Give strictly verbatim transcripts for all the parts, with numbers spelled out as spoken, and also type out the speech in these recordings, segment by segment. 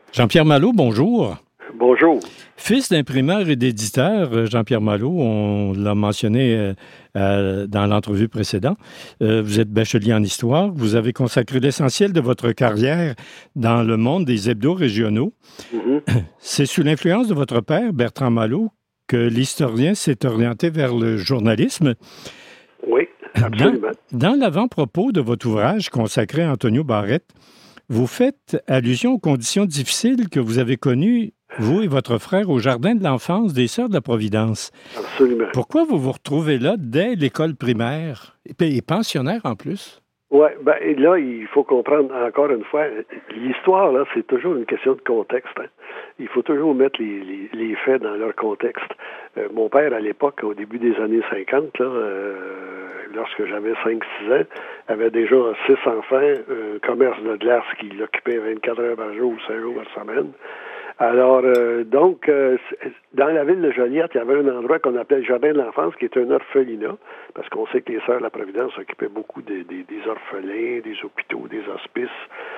Jean-Pierre Malo, bonjour. Bonjour. Fils d'imprimeur et d'éditeur, Jean-Pierre Malo, on l'a mentionné euh, euh, dans l'entrevue précédente. Euh, vous êtes bachelier en histoire. Vous avez consacré l'essentiel de votre carrière dans le monde des hebdos régionaux. Mm-hmm. C'est sous l'influence de votre père, Bertrand Malo, que l'historien s'est orienté vers le journalisme. Oui, absolument. Dans, dans l'avant-propos de votre ouvrage consacré à Antonio Barrette, vous faites allusion aux conditions difficiles que vous avez connues, vous et votre frère, au jardin de l'enfance des Sœurs de la Providence. Absolument. Pourquoi vous vous retrouvez là dès l'école primaire et pensionnaire en plus? Oui, ben là, il faut comprendre encore une fois, l'histoire, là, c'est toujours une question de contexte. Hein. Il faut toujours mettre les, les, les faits dans leur contexte. Euh, mon père, à l'époque, au début des années cinquante, là, euh, lorsque j'avais cinq six ans, avait déjà six enfants, un commerce de glace qui l'occupait vingt-quatre heures par jour, cinq jours par semaine. Alors, euh, donc, euh, dans la ville de Joliette, il y avait un endroit qu'on appelait le Jardin de l'enfance, qui est un orphelinat, parce qu'on sait que les Sœurs de la Providence s'occupaient beaucoup des, des, des orphelins, des hôpitaux, des hospices,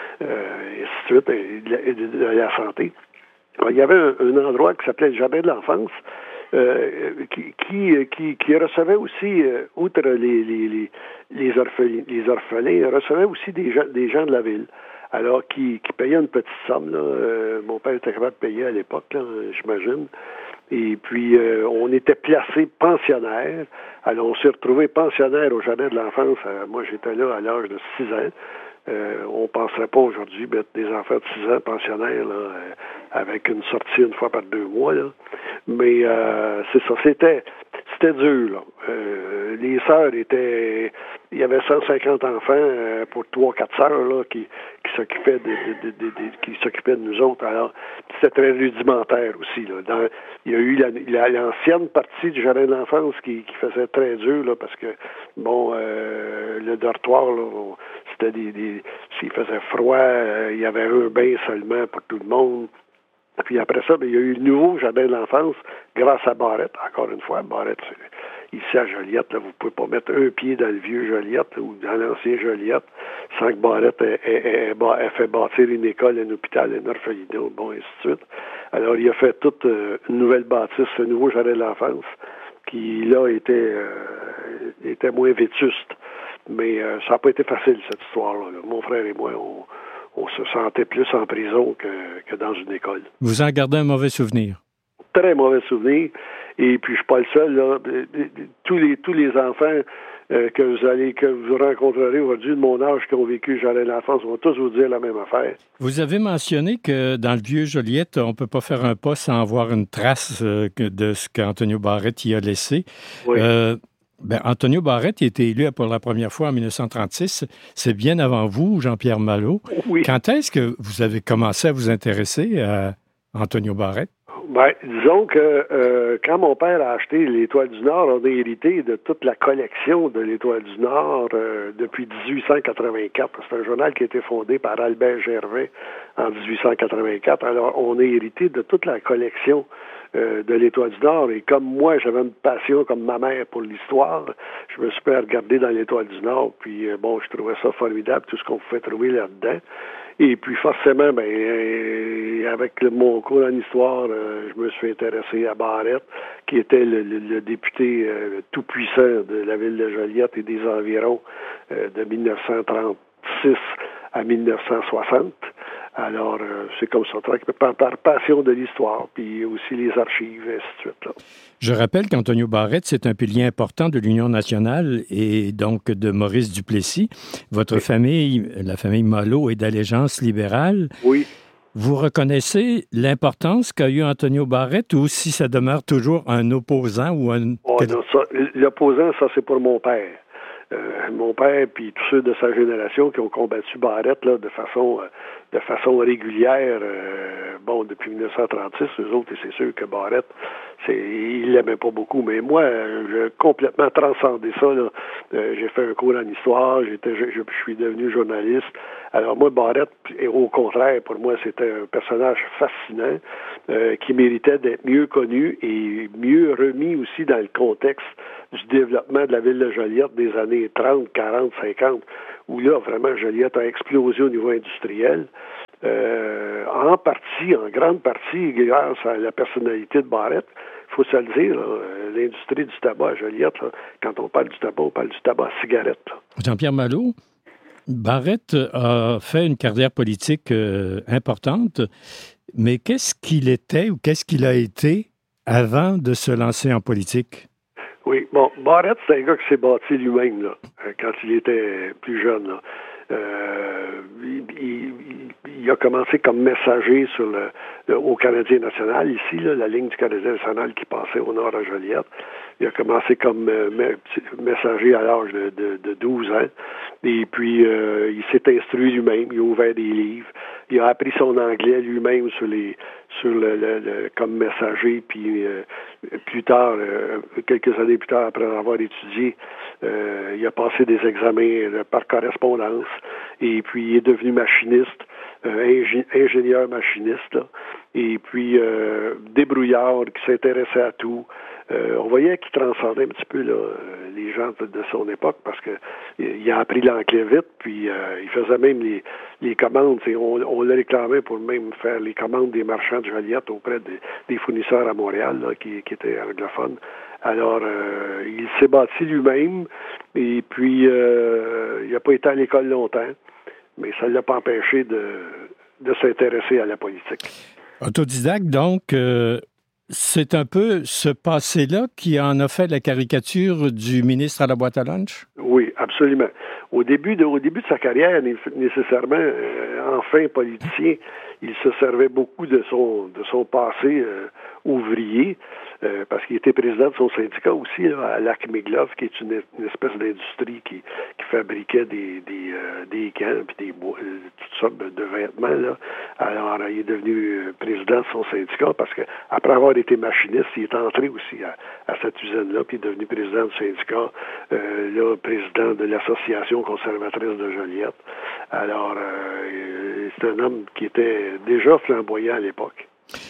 euh, et ainsi de suite, et de, et de, de la santé. Alors, il y avait un, un endroit qui s'appelait le Jardin de l'enfance, euh, qui, qui, qui, qui recevait aussi, euh, outre les, les, les, les, orphelins, les orphelins, recevait aussi des gens, des gens de la ville. Alors, qui, qui payait une petite somme, là. Euh, mon père était capable de payer à l'époque, là, j'imagine. Et puis, euh, on était placés pensionnaires. Alors, on s'est retrouvés pensionnaires au Jardin de l'enfance. Euh, moi, j'étais là à l'âge de six ans. Euh, on ne penserait pas aujourd'hui mettre des enfants de six ans pensionnaires, là, euh, avec une sortie une fois par deux mois, là. Mais euh, c'est ça, c'était... C'était dur, là. Euh, les sœurs étaient... Il y avait cent cinquante enfants euh, pour trois, quatre sœurs, là, qui, qui s'occupaient de, de, de, de, de, qui s'occupaient de nous autres. Alors, c'était très rudimentaire aussi, là. Dans, il y a eu la, la, l'ancienne partie du jardin de l'enfance qui, qui faisait très dur, là, parce que, bon, euh, le dortoir, là, c'était des... des s'il faisait froid, euh, il y avait un bain seulement pour tout le monde. Puis après ça, bien, il y a eu le nouveau jardin de l'enfance grâce à Barrette. Encore une fois, Barrette, ici à Joliette, là, vous ne pouvez pas mettre un pied dans le vieux Joliette ou dans l'ancien Joliette sans que Barrette ait, ait, ait, ait fait bâtir une école, un hôpital, un orphelinat, bon, et ainsi de suite. Alors, il a fait toute euh, une nouvelle bâtisse, ce nouveau jardin de l'enfance, qui, là, était, euh, était moins vétuste. Mais euh, ça n'a pas été facile, cette histoire-là. Là. Mon frère et moi, on... on se sentait plus en prison que, que dans une école. Vous en gardez un mauvais souvenir? Très mauvais souvenir. Et puis, je suis pas le seul, là. Tous les, tous les enfants euh, que vous allez, que vous rencontrerez aujourd'hui de mon âge qui ont vécu le jardin de l'enfance vont tous vous dire la même affaire. Vous avez mentionné que dans le vieux Joliette, on ne peut pas faire un pas sans avoir une trace euh, de ce qu'Antonio Barrette y a laissé. Oui. Euh, Ben, Antonio Barrette a été élu pour la première fois en dix-neuf cent trente-six. C'est bien avant vous, Jean-Pierre Malo. Oui. Quand est-ce que vous avez commencé à vous intéresser à Antonio Barrette? Ben, disons que euh, quand mon père a acheté l'Étoile du Nord, on a hérité de toute la collection de l'Étoile du Nord euh, depuis dix-huit cent quatre-vingt-quatre. C'est un journal qui a été fondé par Albert Gervais en dix-huit cent quatre-vingt-quatre. Alors, on a hérité de toute la collection euh, de l'Étoile du Nord. Et comme moi, j'avais une passion, comme ma mère, pour l'histoire, je me suis mis à regarder dans l'Étoile du Nord. Puis, euh, bon, je trouvais ça formidable, tout ce qu'on pouvait trouver là-dedans. Et puis forcément, ben, euh, avec le, mon cours en histoire, euh, je me suis intéressé à Barrette, qui était le, le, le député euh, tout-puissant de la ville de Joliette et des environs euh, de dix-neuf cent trente-six à dix-neuf cent soixante. Alors, euh, c'est comme ça, par, par passion de l'histoire, puis aussi les archives, et ainsi de suite. Là. Je rappelle qu'Antonio Barrette, c'est un pilier important de l'Union nationale et donc de Maurice Duplessis. Votre oui. famille, la famille Malo, est d'allégeance libérale. Oui. Vous reconnaissez l'importance qu'a eu Antonio Barrette ou si ça demeure toujours un opposant ou un... Oh, non, ça, l'opposant, ça, c'est pour mon père. Euh, mon père puis tous ceux de sa génération qui ont combattu Barrette là, de façon... Euh, de façon régulière, euh, bon, depuis dix-neuf cent trente-six, eux autres, et c'est sûr que Barrette, c'est, il l'aimait pas beaucoup, mais moi, j'ai complètement transcendé ça, là. Euh, j'ai fait un cours en histoire, j'étais, je, je suis devenu journaliste. Alors moi, Barrette, au contraire, pour moi, c'était un personnage fascinant, euh, qui méritait d'être mieux connu et mieux remis aussi dans le contexte du développement de la ville de Joliette des années trente, quarante, cinquante, où là, vraiment, Joliette a explosé au niveau industriel. euh, en partie, en grande partie, grâce à la personnalité de Barrett. Il faut se le dire, là, l'industrie du tabac à Joliette, là, quand on parle du tabac, on parle du tabac à cigarette. Là. Jean-Pierre Malo, Barrett a fait une carrière politique euh, importante, mais qu'est-ce qu'il était ou qu'est-ce qu'il a été avant de se lancer en politique? Oui, bon, Barrett, c'est un gars qui s'est bâti lui-même, là, quand il était plus jeune, là. Euh, il, il, il a commencé comme messager sur le, le, au Canadien national, ici, là, la ligne du Canadien national qui passait au nord à Joliette. Il a commencé comme euh, messager à l'âge de, de, de douze ans. Et puis, euh, il s'est instruit lui-même, il a ouvert des livres. Il a appris son anglais lui-même sur les sur le, le, le comme messager. Puis, euh, plus tard, euh, quelques années plus tard, après avoir étudié, euh, il a passé des examens euh, par correspondance. Et puis, il est devenu machiniste, euh, ingé- ingénieur machiniste. Là. Et puis, euh, débrouillard, qui s'intéressait à tout. Euh, on voyait qu'il transcendait un petit peu là, les gens de, de son époque parce que il a appris l'anglais vite, puis euh, il faisait même les, les commandes. On, on le réclamait pour même faire les commandes des marchands de Joliette auprès des, des fournisseurs à Montréal là, qui, qui étaient anglophones. Alors, euh, il s'est bâti lui-même et puis euh, il n'a pas été à l'école longtemps, mais ça ne l'a pas empêché de, de s'intéresser à la politique. Autodidacte, donc... Euh... C'est un peu ce passé-là qui en a fait la caricature du ministre à la boîte à lunch? Oui, absolument. Au début de, au début de sa carrière, nécessairement, euh, enfin politicien, il se servait beaucoup de son, de son passé euh, ouvrier, euh, parce qu'il était président de son syndicat aussi, là, à Lac-Méglove, qui est une, une espèce d'industrie qui, qui fabriquait des, des, euh, des gants puis des bois, euh, toutes sortes de, de vêtements. Là. Alors, il est devenu président de son syndicat parce que après avoir été machiniste, il est entré aussi à, à cette usine-là, puis il est devenu président du syndicat, euh, là, président de l'Association conservatrice de Joliette. Alors, euh, c'est un homme qui était déjà flamboyant à l'époque.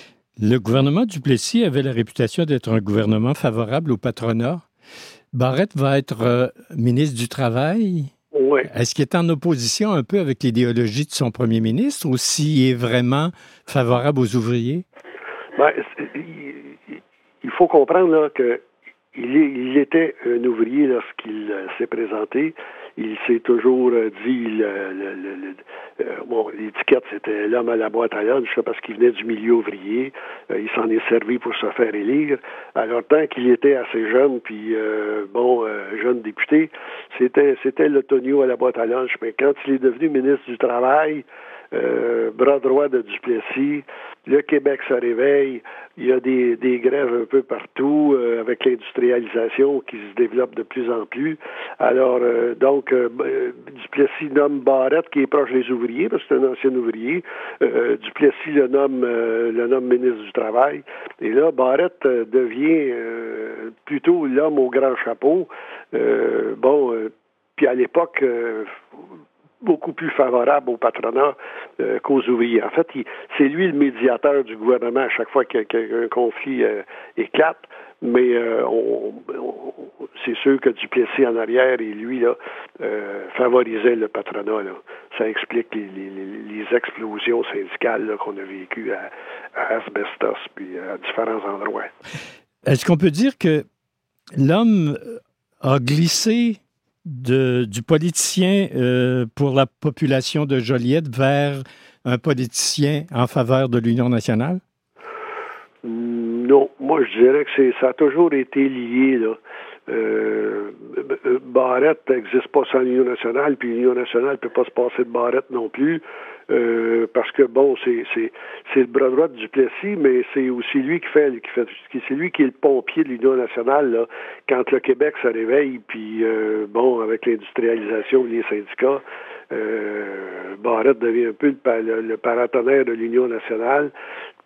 Le gouvernement Duplessis avait la réputation d'être un gouvernement favorable au patronat. Barrett va être euh, ministre du Travail. Oui. Est-ce qu'il est en opposition un peu avec l'idéologie de son premier ministre ou s'il est vraiment favorable aux ouvriers? Ben, il, il faut comprendre là, que il, est, il était un ouvrier lorsqu'il euh, s'est présenté. Il s'est toujours euh, dit, le, le, le, le, euh, bon, l'étiquette, c'était l'homme à la boîte à lunch, parce qu'il venait du milieu ouvrier. Euh, il s'en est servi pour se faire élire. Alors, tant qu'il était assez jeune, puis euh, bon, euh, jeune député, c'était, c'était le Tonio à la boîte à lunch. Mais quand il est devenu ministre du Travail, Euh, bras droit de Duplessis, le Québec se réveille, il y a des, des grèves un peu partout euh, avec l'industrialisation qui se développe de plus en plus. Alors, euh, donc, euh, Duplessis nomme Barrett, qui est proche des ouvriers, parce que c'est un ancien ouvrier. Euh, Duplessis le nomme, euh, le nomme ministre du Travail. Et là, Barrett euh, devient euh, plutôt l'homme au grand chapeau. Euh, bon, euh, puis à l'époque... Euh, beaucoup plus favorable au patronat euh, qu'aux ouvriers. En fait, il, c'est lui le médiateur du gouvernement à chaque fois qu'un, qu'un conflit euh, éclate, mais euh, on, on, c'est sûr que Duplessis en arrière et lui là euh, favorisait le patronat. Là. Ça explique les, les, les explosions syndicales là, qu'on a vécues à, à Asbestos puis à différents endroits. Est-ce qu'on peut dire que l'homme a glissé De, du politicien euh, pour la population de Joliette vers un politicien en faveur de l'Union nationale? Non, moi je dirais que c'est, ça a toujours été lié, là. Euh, Barrett n'existe pas sans l'Union nationale, puis l'Union nationale ne peut pas se passer de Barrett non plus, euh, parce que bon, c'est, c'est, c'est le bras droit de Duplessis, mais c'est aussi lui qui fait, qui fait c'est lui qui est le pompier de l'Union nationale, là, quand le Québec se réveille, puis euh, bon, avec l'industrialisation, les syndicats, euh, Barrett devient un peu le, le, le paratonnerre de l'Union nationale.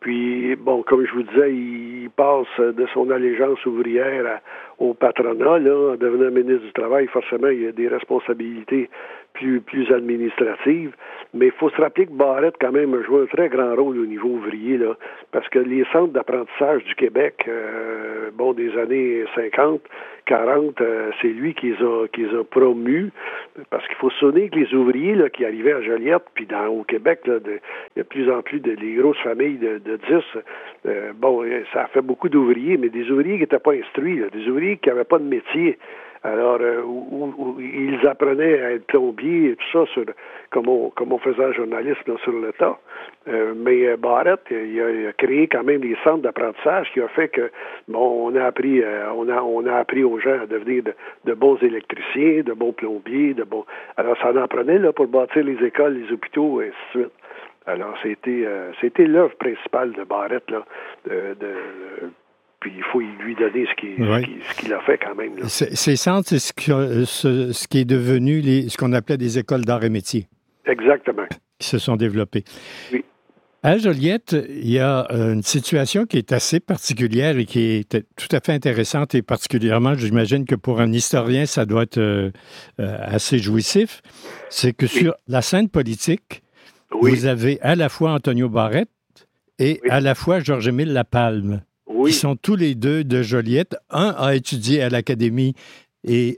Puis, bon, comme je vous disais, il passe de son allégeance ouvrière à, au patronat, là, en devenant ministre du Travail, forcément, il y a des responsabilités plus, plus administratives. Mais il faut se rappeler que Barrette, quand même, a joué un très grand rôle au niveau ouvrier, là, parce que les centres d'apprentissage du Québec, euh, bon, des années cinquante, quarante, euh, c'est lui qui les a, qui les a promus, parce qu'il faut se souvenir que les ouvriers là, qui arrivaient à Joliette, puis dans, au Québec, là, de, il y a de plus en plus de les grosses familles de, de dix, euh, bon, ça a fait beaucoup d'ouvriers, mais des ouvriers qui n'étaient pas instruits, là, des ouvriers qui n'avaient pas de métier. Alors, euh, où, où ils apprenaient à être plombiers et tout ça, sur, comme, on, comme on faisait un journalisme là, sur le tas. Euh, mais euh, Barrette, il a, il a créé quand même des centres d'apprentissage qui a fait que, bon, on a appris, euh, on a, on a appris aux gens à devenir de, de bons électriciens, de bons plombiers, de bons. Alors, ça en prenait là pour bâtir les écoles, les hôpitaux, et ainsi de suite. Alors, c'était, euh, c'était l'œuvre principale de Barrette là, de, de puis il faut lui donner ce qu'il, oui. ce qu'il, ce qu'il a fait quand même. Là. Ces centres, c'est ce, que, ce, ce qui est devenu les, ce qu'on appelait des écoles d'art et métiers. Exactement. Qui se sont développées. Oui. À Joliette, il y a une situation qui est assez particulière et qui est tout à fait intéressante et particulièrement, j'imagine que pour un historien, ça doit être euh, assez jouissif. C'est que oui. sur la scène politique, oui. vous avez à la fois Antonio Barrette et oui. à la fois Georges-Émile Lapalme. Oui. Qui sont tous les deux de Joliette. Un a étudié à l'Académie et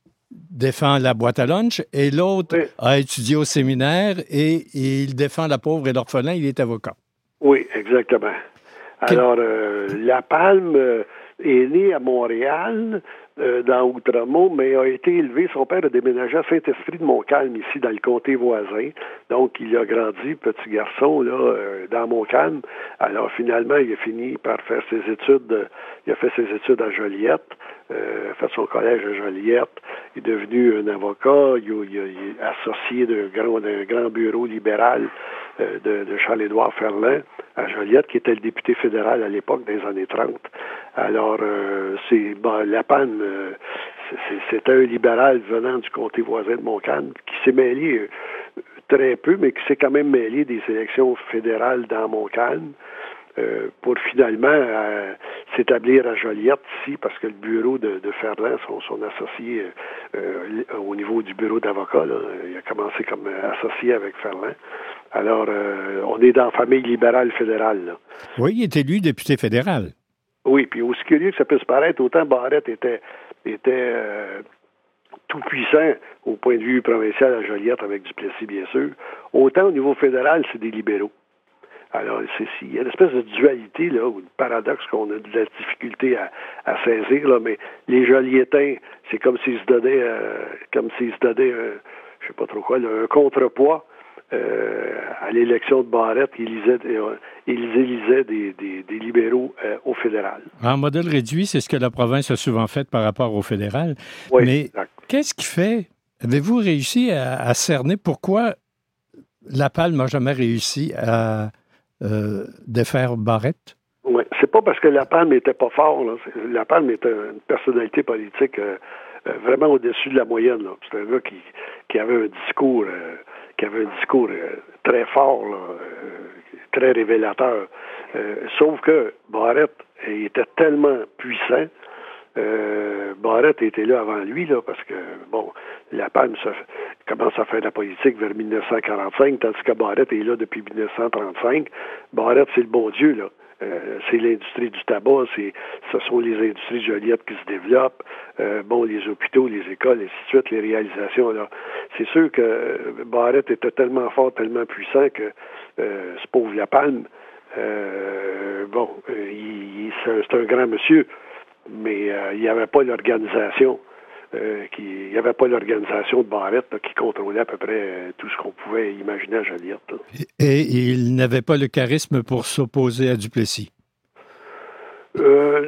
défend la boîte à lunch, et l'autre oui. a étudié au séminaire et il défend la pauvre et l'orphelin, il est avocat. Oui, exactement. Alors, euh, Lapalme euh, est né à Montréal, euh, dans Outremont, mais a été élevé, son père a déménagé à Saint-Esprit de Montcalm, ici, dans le comté voisin. Donc, il a grandi, petit garçon, là, euh, dans Montcalm. Alors, finalement, il a fini par faire ses études, euh, il a fait ses études à Joliette, euh, fait son collège à Joliette, il est devenu un avocat, il, il, il est associé d'un grand, d'un grand bureau libéral euh, de, de Charles-Édouard Ferland à Joliette, qui était le député fédéral à l'époque des années trente. Alors, euh, c'est ben, Lapalme, euh, c'est, c'est un libéral venant du comté voisin de Montcalm qui s'est mêlé euh, très peu, mais qui s'est quand même mêlé des élections fédérales dans Montcalm euh, pour finalement euh, s'établir à Joliette ici, parce que le bureau de, de Ferland, son, son associé euh, au niveau du bureau d'avocat, là, il a commencé comme associé avec Ferland. Alors, euh, on est dans la famille libérale fédérale. Là. Oui, il est élu député fédéral. Oui, puis aussi curieux que ça puisse paraître, autant Barrette était, était euh, tout puissant au point de vue provincial à Joliette avec Duplessis, bien sûr, autant au niveau fédéral, c'est des libéraux. Alors, c'est, il y a une espèce de dualité, là, ou de paradoxe qu'on a de la difficulté à, à saisir, là, mais les Joliétains, c'est comme s'ils se donnaient, euh, comme s'ils se donnaient, euh, je sais pas trop quoi, là, un contrepoids euh, à l'élection de Barrette. Ils élisaient, euh, ils élisaient des, des, des libéraux euh, au fédéral. En modèle réduit, c'est ce que la province a souvent fait par rapport au fédéral. Oui, mais exact. Qu'est-ce qui fait, avez-vous réussi à, à cerner pourquoi Lapalme n'a jamais réussi à Euh, défaire Barrette? Oui, c'est pas parce que Lapalme n'était pas fort. Là. Lapalme était une personnalité politique euh, euh, vraiment au-dessus de la moyenne. Là. C'est un gars qui, qui avait un discours, euh, qui avait un discours euh, très fort, là, euh, très révélateur. Euh, sauf que Barrette était tellement puissant. Euh, Barrette était là avant lui, là, parce que, bon, Lapalme se, commence à faire de la politique vers dix-neuf cent quarante-cinq, tandis que Barrette est là depuis dix-neuf cent trente-cinq. Barrette, c'est le bon Dieu, là. Euh, c'est l'industrie du tabac, c'est, ce sont les industries de Joliette qui se développent, euh, bon, les hôpitaux, les écoles, et ainsi de suite, les réalisations. Alors, c'est sûr que Barrette était tellement fort, tellement puissant que euh, ce pauvre Lapalme, euh, bon, euh, il, c'est, un, c'est un grand monsieur, mais euh, il n'y avait pas l'organisation. Euh, qui, il n'y avait pas l'organisation de Barrette là, qui contrôlait à peu près euh, tout ce qu'on pouvait imaginer à Joliette. Là. Et, et il n'avait pas le charisme pour s'opposer à Duplessis? Euh,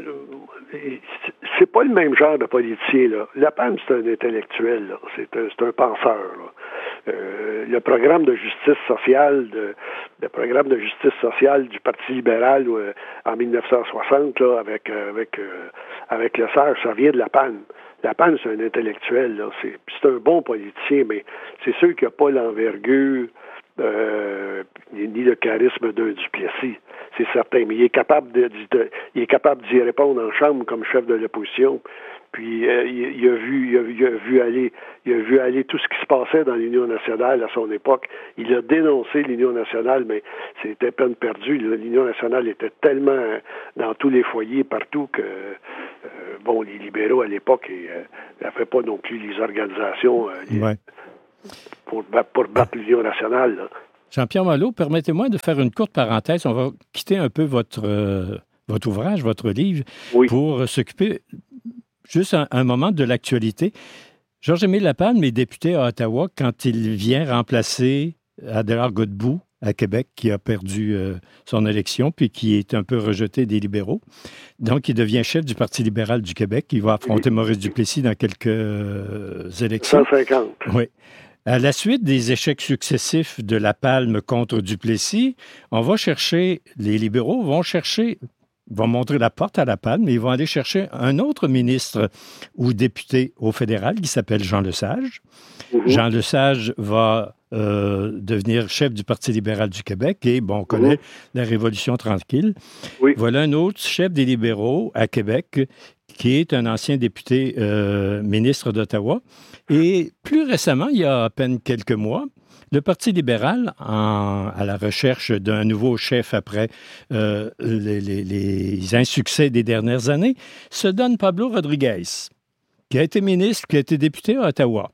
c'est pas le même genre de politicien. Là. Lapalme, c'est un intellectuel. Là. C'est, un, c'est un penseur. Là. Euh, le programme de justice sociale, de, le programme de justice sociale du Parti libéral euh, en dix-neuf cent soixante, là, avec euh, avec euh, avec le Serre, ça vient de Lapalme. Lapalme, c'est un intellectuel, là. C'est, c'est un bon politicien, mais c'est sûr qu'il n'a pas l'envergure euh, ni le charisme d'un Duplessis. c'est certain. Mais il est capable de, de il est capable d'y répondre en chambre comme chef de l'opposition. Puis euh, il, il a vu, il a, il a vu aller, il a vu aller tout ce qui se passait dans l'Union nationale à son époque. Il a dénoncé l'Union nationale, mais c'était peine perdue. L'Union nationale était tellement dans tous les foyers partout que euh, bon, les libéraux à l'époque n'avaient euh, pas non plus les organisations euh, les, ouais. pour, pour battre l'Union nationale. Là. Jean-Pierre Malo, permettez-moi de faire une courte parenthèse. On va quitter un peu votre euh, votre ouvrage, votre livre, oui. pour euh, s'occuper juste un, un moment de l'actualité. Georges-Émile Lapalme est député à Ottawa quand il vient remplacer Adélard Godbout à Québec, qui a perdu euh, son élection, puis qui est un peu rejeté des libéraux. Donc, il devient chef du Parti libéral du Québec. Il va affronter Maurice Duplessis dans quelques euh, élections. cent cinquante. Oui. À la suite des échecs successifs de Lapalme contre Duplessis, on va chercher, les libéraux vont chercher, vont montrer la porte à Lapalme, mais ils vont aller chercher un autre ministre ou député au fédéral qui s'appelle Jean Lesage. Mm-hmm. Jean Lesage va euh, devenir chef du Parti libéral du Québec et, bon, on connaît mm-hmm. la Révolution tranquille. Oui. Voilà un autre chef des libéraux à Québec qui est un ancien député euh, ministre d'Ottawa. Et plus récemment, il y a à peine quelques mois, le Parti libéral, en, à la recherche d'un nouveau chef après euh, les, les, les insuccès des dernières années, se donne Pablo Rodriguez, qui a été ministre, qui a été député à Ottawa.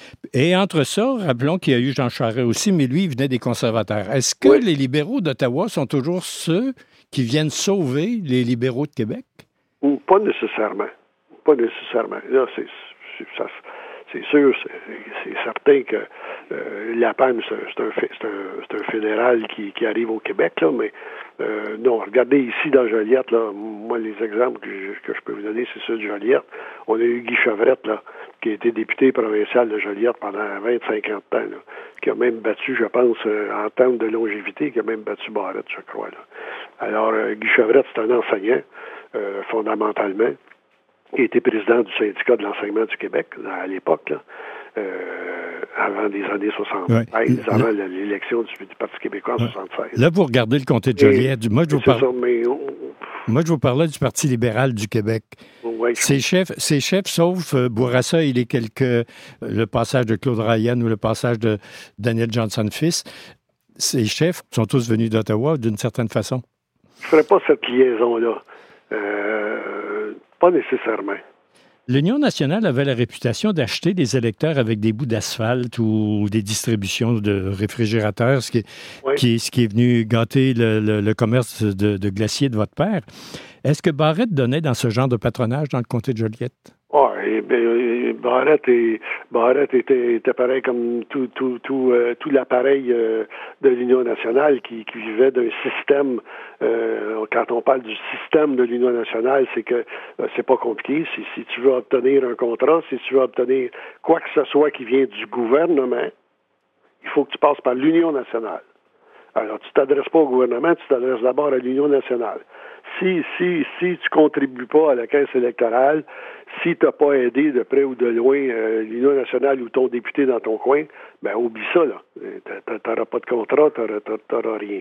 Et entre ça, rappelons qu'il y a eu Jean Charest aussi, mais lui, il venait des conservateurs. Est-ce que oui. les libéraux d'Ottawa sont toujours ceux qui viennent sauver les libéraux de Québec? Pas nécessairement. Pas nécessairement. Là, c'est, c'est, ça, c'est sûr, c'est, c'est certain que euh, Lapalme, c'est, c'est, un, c'est, un, c'est un fédéral qui, qui arrive au Québec, là, mais euh, non, regardez ici dans Joliette, là, moi, les exemples que je, que je peux vous donner, c'est ceux de Joliette. On a eu Guy Chevrette, là, qui a été député provincial de Joliette pendant vingt-cinq ans de temps, là, qui a même battu, je pense, euh, en termes de longévité, qui a même battu Barrette, je crois. Là. Alors, euh, Guy Chevrette, c'est un enseignant, euh, fondamentalement, qui était président du syndicat de l'enseignement du Québec à l'époque, là, euh, avant les années soixante-treize, ouais. avant là, l'élection du, du Parti québécois en ouais. soixante-seize. Là, vous regardez le comté de Joliette. Moi, je vous parle... ça, mais... Moi, je vous parlais du Parti libéral du Québec. Ouais, ses, chefs, ses chefs, sauf euh, Bourassa, il est quelques... Euh, le passage de Claude Ryan ou le passage de Daniel Johnson-Fils, ses chefs sont tous venus d'Ottawa d'une certaine façon. Je ne ferais pas cette liaison-là. Euh, pas nécessairement. L'Union nationale avait la réputation d'acheter des électeurs avec des bouts d'asphalte ou des distributions de réfrigérateurs, ce qui est, oui. qui, ce qui est venu gâter le, le, le commerce de, de glacier de votre père. Est-ce que Barrette donnait dans ce genre de patronage dans le comté de Joliette? Oui, bien, Barrette, et, Barrette était, était pareil comme tout, tout, tout, euh, tout l'appareil euh, de l'Union nationale qui, qui vivait d'un système. Euh, quand on parle du système de l'Union nationale, c'est que euh, c'est pas compliqué. Si, si tu veux obtenir un contrat, si tu veux obtenir quoi que ce soit qui vient du gouvernement, il faut que tu passes par l'Union nationale. Alors, tu t'adresses pas au gouvernement, tu t'adresses d'abord à l'Union nationale. Si, si, si tu contribues pas à la caisse électorale, si tu n'as pas aidé de près ou de loin euh, l'Union nationale ou ton député dans ton coin, ben oublie ça, là. Tu n'auras pas de contrat, tu n'auras rien.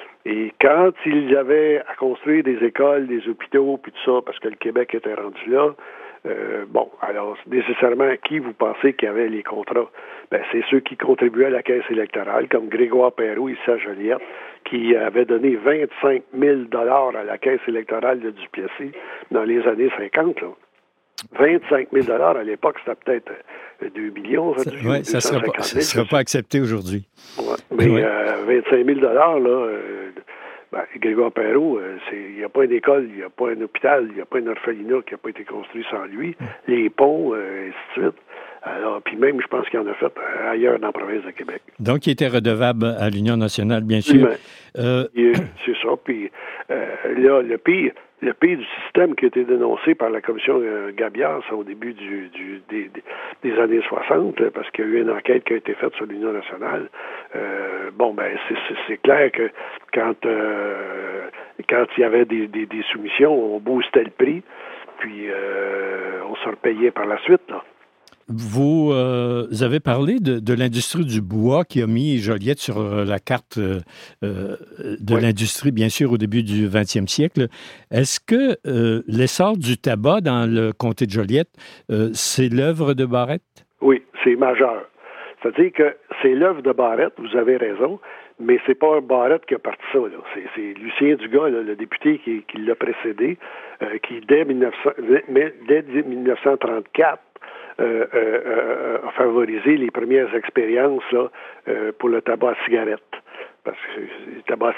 Et quand ils avaient à construire des écoles, des hôpitaux, puis tout ça, parce que le Québec était rendu là, euh, bon, alors, nécessairement, qui vous pensez qui avait les contrats? Ben, c'est ceux qui contribuaient à la caisse électorale, comme Grégoire Perrault, ici à Joliette, qui avait donné vingt-cinq mille dollars à la caisse électorale de Duplessis dans les années cinquante, là. vingt-cinq mille dollars à l'époque, c'était peut-être deux millions. Oui, ça ne sera, pas, ça sera pas accepté aujourd'hui. Ouais, mais ouais. euh, vingt-cinq mille dollars, là, euh, ben, Grégoire Perrault, euh, il n'y a pas une école, il n'y a pas un hôpital, il n'y a pas un orphelinat qui n'a pas été construit sans lui, mmh. les ponts, euh, ainsi de suite. Alors, puis même, je pense qu'il en a fait ailleurs dans la province de Québec. Donc, il était redevable à l'Union nationale, bien sûr. Euh... C'est ça. Puis euh, là, le pire, le pire du système qui a été dénoncé par la commission euh, Gabiard au début du, du, des, des années soixante, là, parce qu'il y a eu une enquête qui a été faite sur l'Union nationale. Euh, bon, ben, c'est, c'est, c'est clair que quand, euh, quand il y avait des, des, des soumissions, on boostait le prix, puis euh, on se repayait par la suite, là. Vous, euh, vous avez parlé de, de l'industrie du bois qui a mis Joliette sur la carte euh, de oui. l'industrie, bien sûr, au début du vingtième siècle. Est-ce que euh, l'essor du tabac dans le comté de Joliette, euh, c'est l'œuvre de Barrette? Oui, c'est majeur. C'est-à-dire que c'est l'œuvre de Barrette, vous avez raison, mais c'est pas Barrette qui a parti ça. Là. C'est, c'est Lucien Dugas, là, le député qui, qui l'a précédé, euh, qui, dès, mille neuf cent trente-quatre, Euh, euh, a favorisé les premières expériences là, euh, pour le tabac à cigarette. Parce que le tabac à